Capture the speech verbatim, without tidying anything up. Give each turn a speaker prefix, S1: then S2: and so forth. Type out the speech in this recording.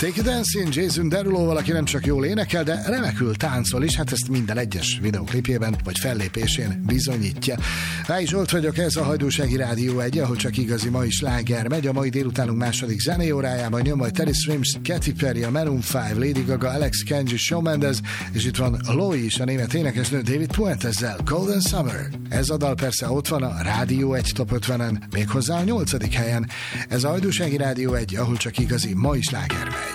S1: Take a Dancing Jason Derulo-val, aki nem csak jól énekel, de remekül táncol is, hát ezt minden egyes videóklipjében vagy fellépésén bizonyítja. Ráj Zsolt vagyok, ez a Hajdúsági Rádió egy, ahol csak igazi mai sláger megy. A mai délutánunk második zenéórájában nyom majd Teddy Swims, Katy Perry, a Maroon öt, Lady Gaga, Alex Kenji, Shawn Mendes, és itt van Lois is, a német énekesnő David Puentezzel, Golden Summer. Ez a dal persze ott van a Rádió egy top ötvenen, méghozzá a nyolcadik helyen. Ez a Hajdúsági Rádió egy, ahol csak igazi mai sláger megy.